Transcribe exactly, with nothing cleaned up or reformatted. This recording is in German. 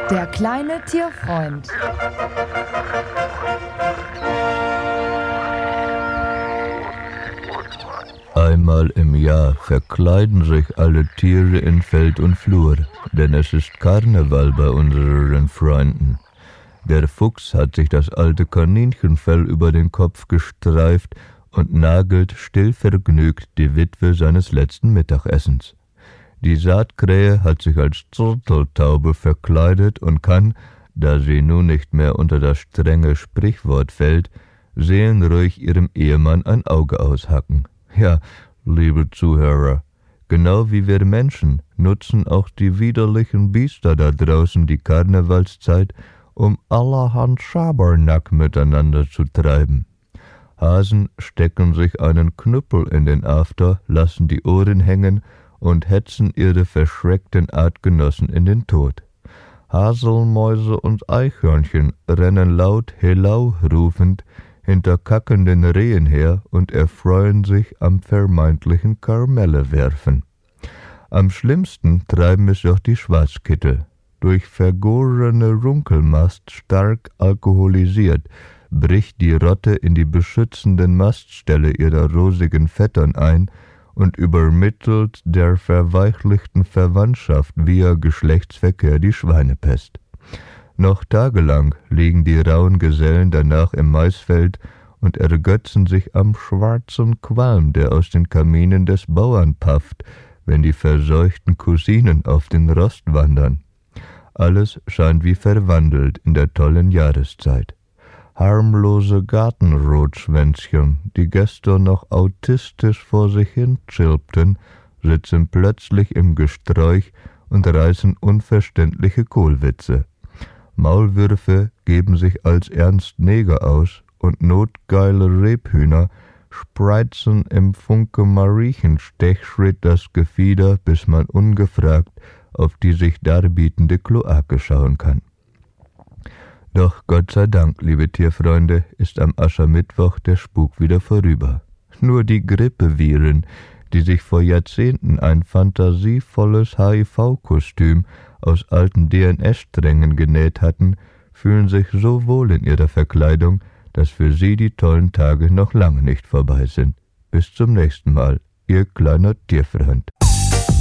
Der kleine Tierfreund. Einmal im Jahr verkleiden sich alle Tiere in Feld und Flur, denn es ist Karneval bei unseren Freunden. Der Fuchs hat sich das alte Kaninchenfell über den Kopf gestreift und nagelt stillvergnügt die Witwe seines letzten Mittagessens. Die Saatkrähe hat sich als Turteltaube verkleidet und kann, da sie nun nicht mehr unter das strenge Sprichwort fällt, seelenruhig ihrem Ehemann ein Auge aushacken. Ja, liebe Zuhörer, genau wie wir Menschen nutzen auch die widerlichen Biester da draußen die Karnevalszeit, um allerhand Schabernack miteinander zu treiben. Hasen stecken sich einen Knüppel in den After, lassen die Ohren hängen und hetzen ihre verschreckten Artgenossen in den Tod. Haselmäuse und Eichhörnchen rennen laut Helau rufend hinter kackenden Rehen her und erfreuen sich am vermeintlichen Karmellewerfen. Am schlimmsten treiben es doch die Schwarzkittel. Durch vergorene Runkelmast stark alkoholisiert, bricht die Rotte in die beschützenden Mastställe ihrer rosigen Vettern ein und übermittelt der verweichlichten Verwandtschaft via Geschlechtsverkehr die Schweinepest. Noch tagelang liegen die rauen Gesellen danach im Maisfeld und ergötzen sich am schwarzen Qualm, der aus den Kaminen des Bauern pafft, wenn die verseuchten Cousinen auf den Rost wandern. Alles scheint wie verwandelt in der tollen Jahreszeit. Harmlose Gartenrotschwänzchen, die gestern noch autistisch vor sich hin chirpten, sitzen plötzlich im Gesträuch und reißen unverständliche Kohlwitze. Maulwürfe geben sich als Ernst Neger aus und notgeile Rebhühner spreizen im Funke-Mariechen-Stechschritt das Gefieder, bis man ungefragt auf die sich darbietende Kloake schauen kann. Doch Gott sei Dank, liebe Tierfreunde, ist am Aschermittwoch der Spuk wieder vorüber. Nur die Grippeviren, die sich vor Jahrzehnten ein fantasievolles H I V-Kostüm aus alten D N S-Strängen genäht hatten, fühlen sich so wohl in ihrer Verkleidung, dass für sie die tollen Tage noch lange nicht vorbei sind. Bis zum nächsten Mal, Ihr kleiner Tierfreund.